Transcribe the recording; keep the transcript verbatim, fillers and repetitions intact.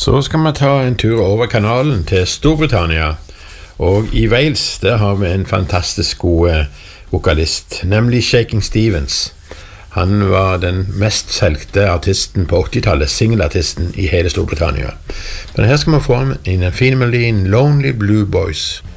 Så skal vi ta en tur over kanalen til Storbritannia, og i Wales der har vi en fantastisk god vokalist, nemlig Shaking Stevens. Han var den mest solgte artisten på åttitallet, singelartisten i hele Storbritannia. Men her skal vi få inn en fin melodi, Lonely Blue Boys.